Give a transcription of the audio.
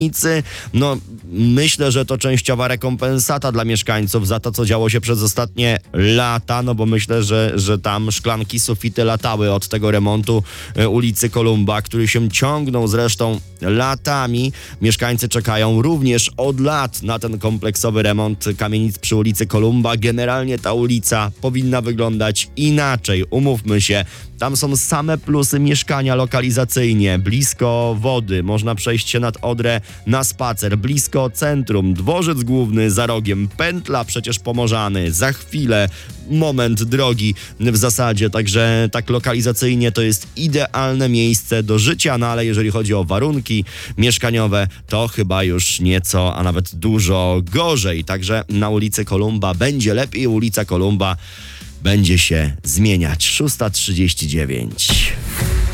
No, myślę, że to częściowa rekompensata dla mieszkańców za to, co działo się przez ostatnie lata, no bo myślę, że tam szklanki, sufity latały od tego remontu ulicy Kolumba, który się ciągnął zresztą latami. Mieszkańcy czekają również od lat na ten kompleksowy remont kamienic przy ulicy Kolumba. Generalnie ta ulica powinna wyglądać inaczej, umówmy się. Tam są same plusy mieszkania lokalizacyjnie, blisko wody, można przejść się nad Odrę na spacer, blisko centrum, dworzec główny za rogiem, pętla przecież Pomorzany, za chwilę moment drogi w zasadzie, także tak lokalizacyjnie to jest idealne miejsce do życia, no ale jeżeli chodzi o warunki mieszkaniowe, to chyba już nieco, a nawet dużo gorzej, także na ulicy Kolumba będzie lepiej, ulica Kolumba będzie się zmieniać. 6:39.